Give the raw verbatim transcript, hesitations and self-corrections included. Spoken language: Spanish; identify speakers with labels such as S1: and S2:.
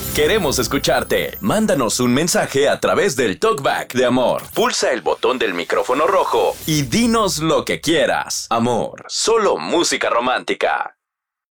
S1: Queremos escucharte. Mándanos un mensaje a través del TalkBack de Amor. Pulsa el botón del micrófono rojo y dinos lo que quieras. Amor, solo música romántica.